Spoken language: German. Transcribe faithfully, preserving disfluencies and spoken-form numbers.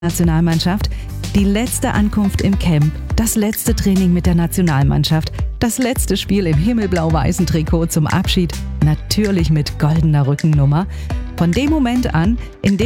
Nationalmannschaft, die letzte Ankunft im Camp, das letzte Training mit der Nationalmannschaft, das letzte Spiel im himmelblau-weißen Trikot zum Abschied, natürlich mit goldener Rückennummer. Von dem Moment an, in dem